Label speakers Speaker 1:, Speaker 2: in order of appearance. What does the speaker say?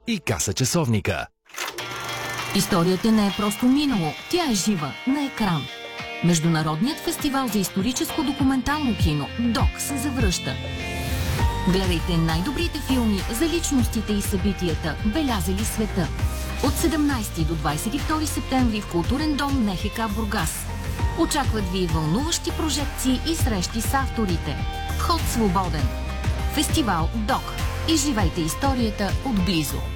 Speaker 1: и каса часовника.
Speaker 2: Историята не е просто минало, тя е жива, на екран. Международният фестивал за историческо документално кино ДОК се завръща. Гледайте най-добрите филми за личностите и събитията, белязали света. От 17 до 22 септември в Културен дом НХК Бургас. Очакват ви вълнуващи прожекции и срещи с авторите. Вход свободен. Фестивал ДОК. Изживайте историята отблизо.